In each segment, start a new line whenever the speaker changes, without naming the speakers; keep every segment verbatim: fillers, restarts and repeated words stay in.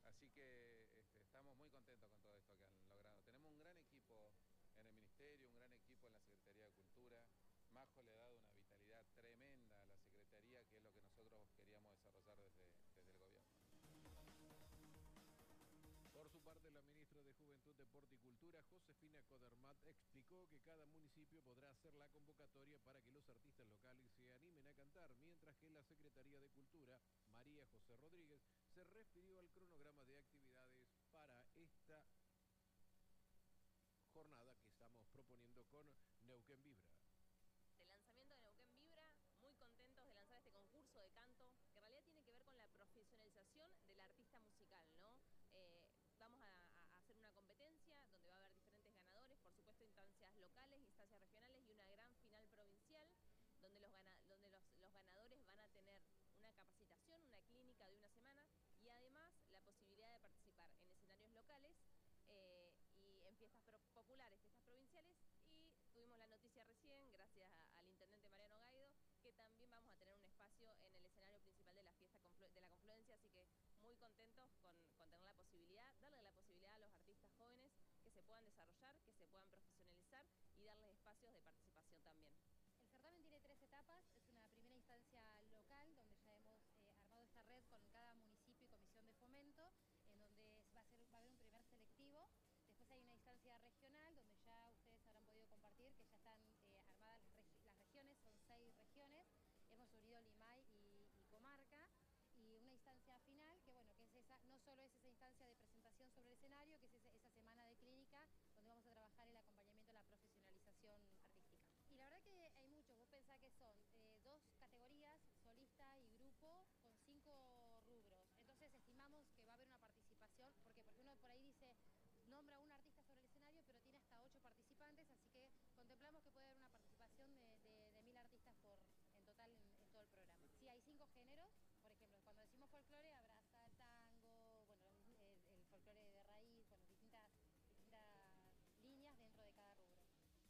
Así que este, estamos muy contentos con todo esto que han logrado. Tenemos un gran equipo en el Ministerio, un gran equipo en la Secretaría de Cultura. Majo le ha dado una vitalidad tremenda a la Secretaría, que es lo que nosotros queríamos desarrollar desde, desde el gobierno.
Por su parte, la ministra de Juventud, Deporte y Cultura, Josefina Codermat, explicó que cada municipio podrá hacer la convocatoria para que los artistas locales se animen a cantar, mientras que la Secretaría de Cultura, María José Rodríguez, se refirió al cronograma de actividades para esta jornada que estamos proponiendo con Neuquén Vibra.
El lanzamiento de Neuquén Vibra, muy contentos de lanzar este concurso de canto, que en realidad tiene que ver con la profesionalización del artista musical, ¿no? Eh, vamos a, a hacer una competencia donde va a haber diferentes ganadores, por supuesto instancias locales, instancias regionales y una gran final provincial, donde los, gana, donde los, los ganadores van a tener una capacitación, una clínica de una semana y además la posibilidad de participar en escenarios locales Eh, y en fiestas populares, fiestas provinciales, y tuvimos la noticia recién, gracias a, al intendente Mariano Gaido, que también vamos a tener un espacio en el escenario principal de la fiesta de la confluencia, así que muy contentos con, con tener la posibilidad, darle la posibilidad a los artistas jóvenes que se puedan desarrollar, que se puedan profesionalizar y darles espacios de participación también.
El certamen tiene tres etapas, es una primera instancia local donde ya hemos eh, armado esta red con cada municipio y comisión de fomento, en donde va a, ser, va a haber un primer selectivo. Después hay una instancia regional donde ya ustedes habrán podido compartir que ya están eh, armadas las, regi las regiones, son seis regiones, hemos unido Limay y, y comarca. Y una instancia final, que bueno, que es esa, no solo es esa instancia de presentación sobre el escenario, que es esa, esa semana de clínica, donde vamos a trabajar el acompañamiento a la profesionalización artística. Y la verdad que hay muchos, vos pensás que son eh, dos categorías, solista y grupo, con cinco rubros. Entonces estimamos que va a haber una participación, porque, porque uno por ahí dice, nombra a un artista sobre el escenario, pero tiene hasta ocho participantes, así que contemplamos que puede haber una participación de, de, de mil artistas por, en total en, en todo el programa. Sí, hay cinco géneros, por ejemplo, cuando decimos folclore, habrá tango, bueno, el, el folclore de raíz, bueno, distintas, distintas líneas dentro de cada rubro.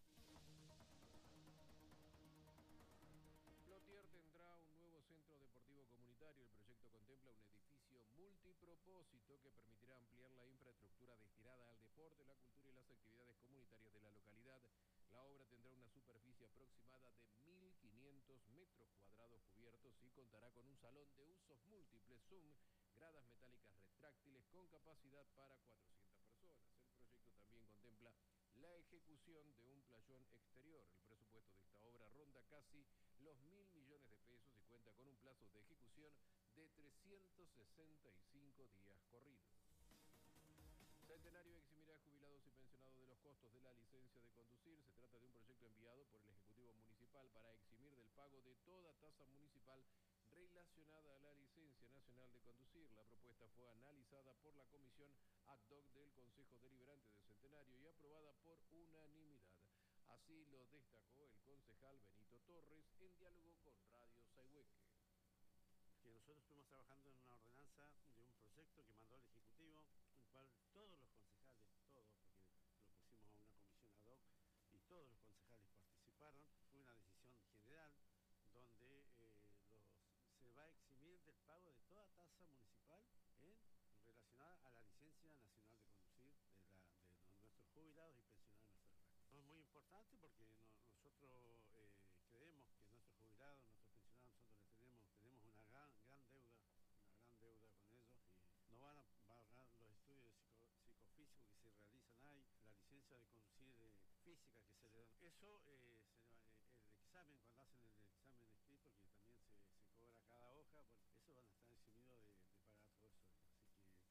Plotier tendrá un nuevo centro deportivo comunitario. El proyecto contempla un edificio multipropósito que permitirá ampliar la infraestructura destinada al deporte, la cultura y las actividades comunitarias de la localidad. La obra tendrá una superficie aproximada de mil quinientos metros cuadrados cubiertos y contará con un salón de usos múltiples, Zoom, gradas metálicas retráctiles con capacidad para cuatrocientas personas. El proyecto también contempla la ejecución de un playón exterior. El presupuesto de esta obra ronda casi los mil millones de pesos y cuenta con un plazo de ejecución de trescientos sesenta y cinco días corridos. Centenario eximirá a jubilados y pensionados de los costos de la licencia de conducir. Se trata de un proyecto enviado por el Ejecutivo Municipal para eximir del pago de toda tasa municipal relacionada a la licencia nacional de conducir. La propuesta fue analizada por la comisión ad hoc del Consejo Deliberante de Centenario y aprobada por unanimidad. Así lo destacó el concejal Benito Torres en diálogo con Radio Sayhueque.
Que nosotros estuvimos trabajando en una ordenanza de un proyecto que mandó el Ejecutivo, en el cual todos los concejales, todos, porque lo pusimos a una comisión ad hoc y todos los concejales participaron. Fue una decisión general donde eh, los, se va a eximir del pago de toda tasa municipal en relacionada a la licencia nacional de conducir de, la, de nuestros jubilados y pensionados de nuestra región. Es muy importante porque no, nosotros eh, creemos que nuestros jubilados, nuestros pensionados, nosotros les tenemos, tenemos una gran, gran deuda, una gran deuda con ellos y no van a pagar los estudios de psico, psicofísicos que se realizan ahí, la licencia de conducir eh, física que se le da. Eso, eh, se, eh, el examen, cuando hacen el examen escrito, que también se, se cobra cada hoja, bueno, eso van a estar eximidos de, de pagar todo eso. Así que...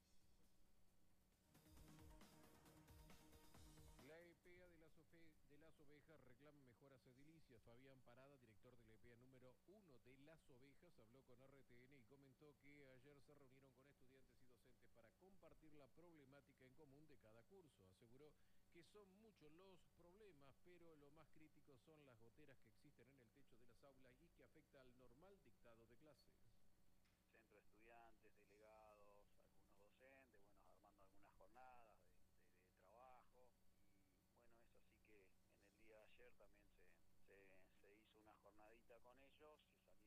La E P A de las, de las ovejas reclama mejoras edilicias. Fabián Parada, director de la E P A número uno de las ovejas, habló con R T N y comentó que ayer se reunieron con estudiantes y docentes para compartir la problemática en común de cada curso. Aseguró que son muchos los problemas, pero lo más crítico son las goteras que existen en el techo de las aulas y que afecta al normal dictado de clases.
Centro de estudiantes, delegados, algunos docentes, bueno, armando algunas jornadas de, de, de trabajo. Bueno, eso sí que en el día de ayer también se, se, se hizo una jornadita con ellos y